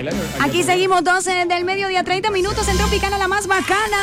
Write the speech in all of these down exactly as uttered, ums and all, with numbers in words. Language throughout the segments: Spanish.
Aquí seguimos doce del mediodía, treinta minutos en Tropicana, la más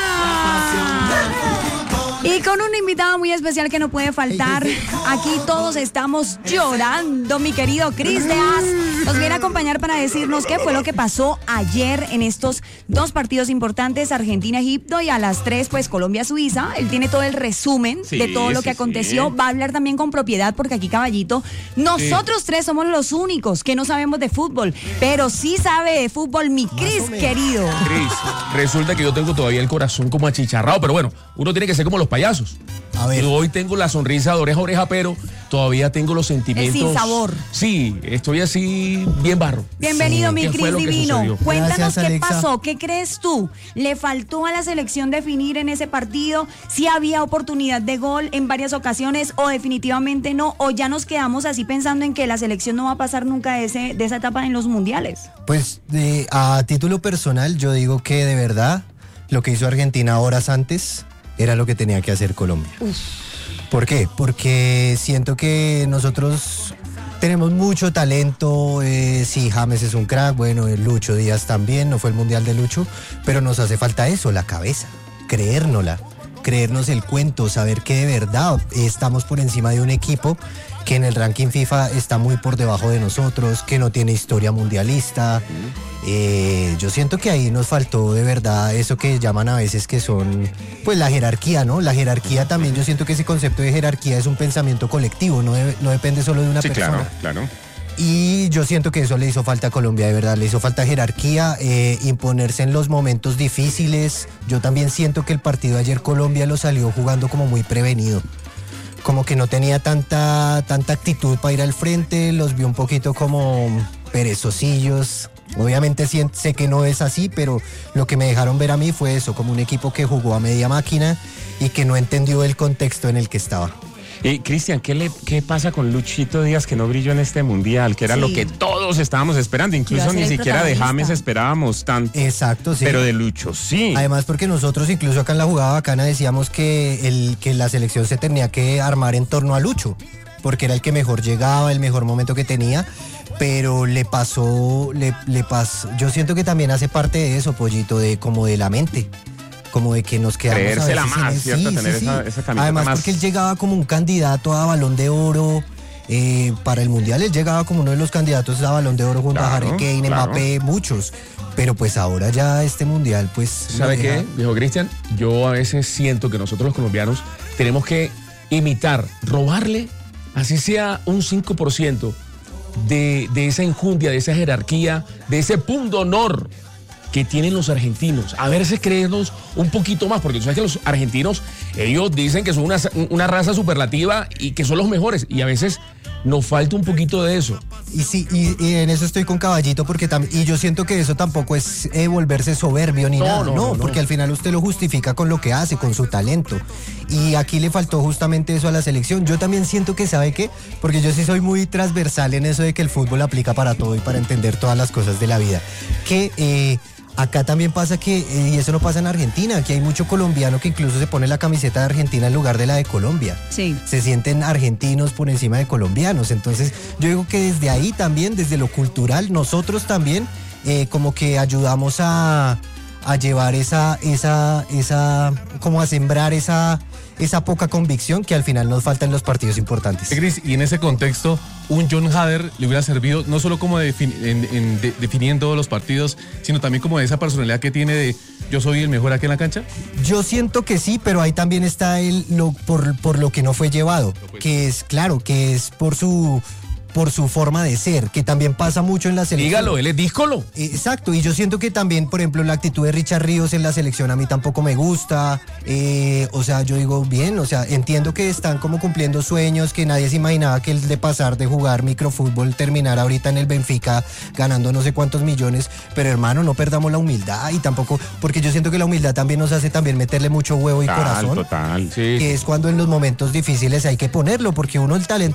bacana. Y con un invitado muy especial que no puede faltar. Aquí todos estamos llorando, mi querido Cris Deas. Nos viene a acompañar para decirnos qué fue lo que pasó ayer en estos dos partidos importantes, Argentina-Egipto, y a las tres, pues, Colombia-Suiza. Él tiene todo el resumen sí, de todo lo sí, que aconteció. Sí. Va a hablar también con propiedad, porque aquí, caballito, nosotros sí. tres somos los únicos que no sabemos de fútbol, pero sí sabe de fútbol mi Cris, querido. Cris, resulta que yo tengo todavía el corazón como achicharrado, pero bueno, uno tiene que ser como los payasos. A ver. Yo hoy tengo la sonrisa de oreja a oreja, pero todavía tengo los sentimientos. Es sin sabor. Sí, estoy así bien barro. Bienvenido, sí. mi Cris divino. Cuéntanos Gracias, qué Alexa. pasó, qué crees tú. ¿Le faltó a la selección definir en ese partido si había oportunidad de gol en varias ocasiones o definitivamente no? ¿O ya nos quedamos así pensando en que la selección no va a pasar nunca de, ese, de esa etapa en los mundiales? Pues de, a título personal yo digo que de verdad lo que hizo Argentina horas antes era lo que tenía que hacer Colombia. Uf. ¿Por qué? Porque siento que nosotros tenemos mucho talento, eh, sí, James es un crack, bueno, el Lucho Díaz también, no fue el mundial de Lucho, pero nos hace falta eso, la cabeza, creérnosla, creernos el cuento, saber que de verdad estamos por encima de un equipo que en el ranking FIFA está muy por debajo de nosotros, que no tiene historia mundialista. Eh, yo siento que ahí nos faltó de verdad eso que llaman a veces que son, pues la jerarquía, ¿no? La jerarquía también, yo siento que ese concepto de jerarquía es un pensamiento colectivo, no, de, no depende solo de una sí, persona. Claro, claro. Y yo siento que eso le hizo falta a Colombia, de verdad, le hizo falta jerarquía, eh, imponerse en los momentos difíciles. Yo también siento que el partido de ayer Colombia lo salió jugando como muy prevenido. Como que no tenía tanta, tanta actitud para ir al frente, los vi un poquito como perezosillos. Obviamente sé que no es así, pero lo que me dejaron ver a mí fue eso, como un equipo que jugó a media máquina y que no entendió el contexto en el que estaba. Y Cristian, ¿qué, le, ¿qué pasa con Luchito Díaz que no brilló en este mundial? Que era sí. lo que todos estábamos esperando, incluso ni siquiera de James esperábamos tanto. Exacto, sí. Pero de Lucho, sí. Además porque nosotros incluso acá en la jugada bacana decíamos que, el, que la selección se tenía que armar en torno a Lucho, porque era el que mejor llegaba, el mejor momento que tenía, pero le pasó, le, le pasó, yo siento que también hace parte de eso, Pollito, de como de la mente. Como de que nos quedamos creérsela a veces más, en el, ¿cierto? Sí, Tener sí, esa, sí. esa camiseta Además más. porque él llegaba como un candidato a Balón de Oro eh, para el Mundial, él llegaba como uno de los candidatos a Balón de Oro junto claro, a Harry Kane, claro. Mbappé, muchos, pero pues ahora ya este Mundial pues... ¿Sabe qué, deja... viejo Cristian? Yo a veces siento que nosotros los colombianos tenemos que imitar, robarle, así sea un cinco por ciento de, de esa enjundia, de esa jerarquía, de ese punto honor que tienen los argentinos, a veces creernos un poquito más, porque tú sabes que los argentinos, ellos dicen que son una, una raza superlativa y que son los mejores, y a veces nos falta un poquito de eso. Y sí, y, y en eso estoy con Caballito, porque tam- y yo siento que eso tampoco es eh, volverse soberbio ni no, nada, no, no, no, porque no. Al final usted lo justifica con lo que hace, con su talento, y aquí le faltó justamente eso a la selección. Yo también siento que, ¿sabe qué? Porque yo sí soy muy transversal en eso de que el fútbol aplica para todo y para entender todas las cosas de la vida, que... Eh, acá también pasa que, eh, y eso no pasa en Argentina, aquí hay mucho colombiano que incluso se pone la camiseta de Argentina en lugar de la de Colombia. Sí. Se sienten argentinos por encima de colombianos. Entonces yo digo que desde ahí también, desde lo cultural, nosotros también eh, como que ayudamos a, a llevar esa, esa, esa, como a sembrar esa, esa poca convicción que al final nos falta en los partidos importantes. Cris, y en ese contexto, un John Hader le hubiera servido no solo como defin- en, en de, definiendo los partidos, sino también como de esa personalidad que tiene de yo soy el mejor aquí en la cancha. Yo siento que sí, pero ahí también está él lo, por, por lo que no fue llevado, que es claro, que es por su... por su forma de ser, que también pasa mucho en la selección. Dígalo, él es díscolo. Exacto, y yo siento que también, por ejemplo, la actitud de Richard Ríos en la selección a mí tampoco me gusta, eh, o sea, yo digo, bien, o sea, entiendo que están como cumpliendo sueños, que nadie se imaginaba que el de pasar de jugar microfútbol terminar ahorita en el Benfica ganando no sé cuántos millones, pero hermano, no perdamos la humildad y tampoco, porque yo siento que la humildad también nos hace también meterle mucho huevo y total, corazón, total, sí, que sí. es cuando en los momentos difíciles hay que ponerlo, porque uno el talento